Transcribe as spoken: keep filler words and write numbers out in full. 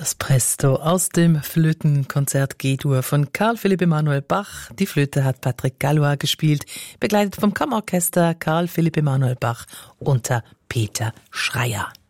Das Presto aus dem Flötenkonzert G-Dur von Karl Philipp Emanuel Bach. Die Flöte hat Patrick Gallois gespielt, begleitet vom Kammerorchester Karl Philipp Emanuel Bach unter Peter Schreier.